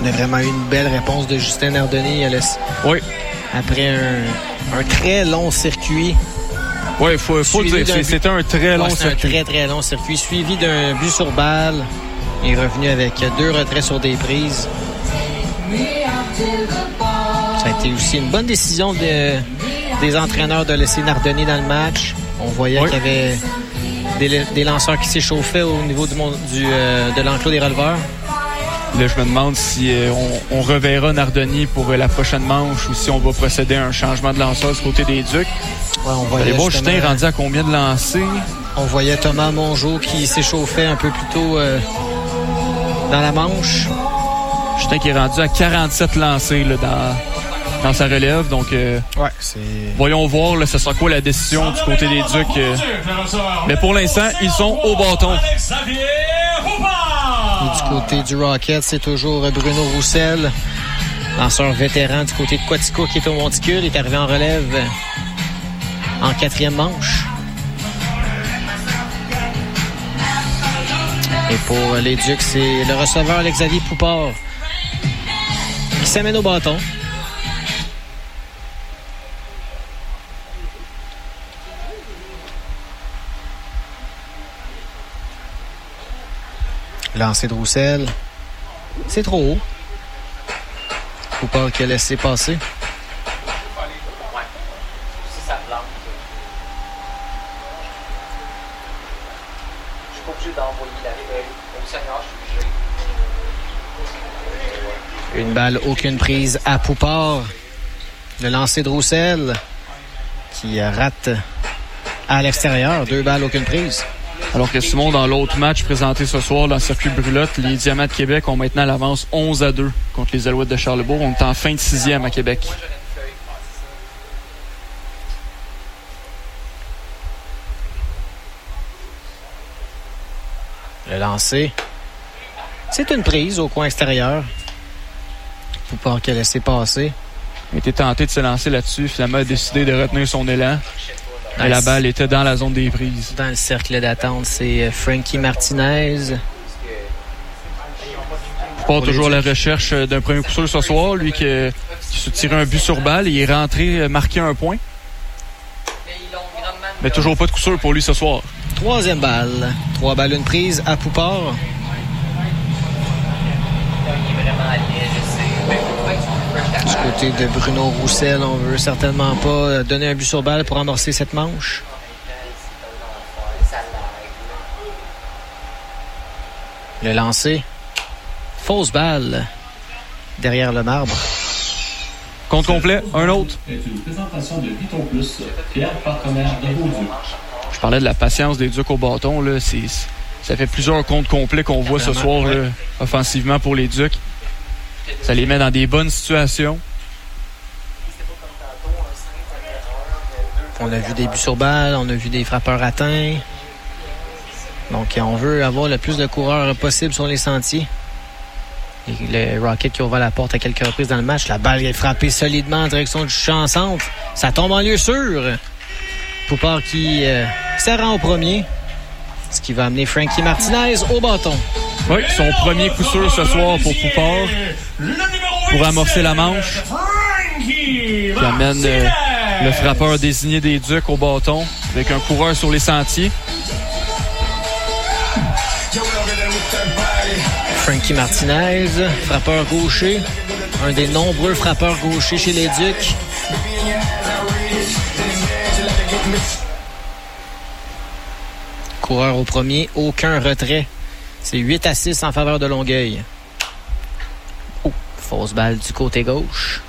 On a vraiment eu une belle réponse de Justin Nardoni. Oui. Après un très long circuit. Oui, il faut le dire. C'était un très long circuit. Un très, très long circuit, suivi d'un but sur balle. Il est revenu avec 2 retraits sur des prises. Ça a été aussi une bonne décision des entraîneurs de laisser Nardoni dans le match. On voyait qu'il y avait des lanceurs qui s'échauffaient au niveau de l'enclos des releveurs. Là, je me demande si on reverra Nardoni pour la prochaine manche ou si on va procéder à un changement de lanceur du côté des Ducs. Ouais, on voyait Justin est rendu à combien de lancers? On voyait Thomas Mongeau qui s'échauffait un peu plus tôt dans la manche. Justin qui est rendu à 47 lancers là, dans sa relève. Donc, voyons voir, là, ce sera quoi la décision du côté des Ducs. Mais pour l'instant, ils sont au bâton. Et du côté du Rocket, c'est toujours Bruno Roussel, lanceur vétéran du côté de Quatico qui est au monticule. Il est arrivé en relève en 4e manche. Et pour les Ducs, c'est le receveur Xavier Poupard qui s'amène au bâton. Lancé de Roussel. C'est trop haut. Poupard qui a laissé passer. Une balle, aucune prise à Poupard. Le lancer de Roussel qui rate à l'extérieur. 2 balles, aucune prise. Alors que Simon, dans l'autre match présenté ce soir dans le circuit Brulotte, les Diamants de Québec ont maintenant l'avance 11-2 contre les Alouettes de Charlebourg. On est en fin de 6e à Québec. Le lancer. C'est une prise au coin extérieur. Poupard qui a laissé passer. Il était tenté de se lancer là-dessus. Finalement, a décidé de retenir son élan. Et la balle était dans la zone des prises. Dans le cercle d'attente, c'est Frankie Martinez. Poupard toujours à la recherche d'un premier coup sûr ce soir. Lui qui se tirait un but sur balle. Il est rentré marquer un point. Mais toujours pas de coup sûr pour lui ce soir. 3e balle. 3 balles, une prise à Poupard. Du côté de Bruno Roussel, on veut certainement pas donner un but sur balle pour amorcer cette manche. Le lancer. Fausse balle derrière le marbre. Compte complet, un autre. Je parlais de la patience des Ducs au bâton. Là. Ça fait plusieurs comptes complets qu'on voit ce soir là, offensivement pour les Ducs. Ça les met dans des bonnes situations. On a vu des buts sur balle, on a vu des frappeurs atteints. Donc, on veut avoir le plus de coureurs possible sur les sentiers. Et le Rocket qui ouvre la porte à quelques reprises dans le match. La balle est frappée solidement en direction du champ centre. Ça tombe en lieu sûr. Poupard qui se rend au premier. Ce qui va amener Frankie Martinez au bâton. Oui, son premier coup sûr ce soir pour Poupard. Pour amorcer la manche. Qui amène le frappeur désigné des Ducs au bâton. Avec un coureur sur les sentiers. Frankie Martinez, frappeur gaucher. Un des nombreux frappeurs gauchers chez les Ducs. Coureur au premier, aucun retrait. C'est 8-6 en faveur de Longueuil. Oh, fausse balle du côté gauche.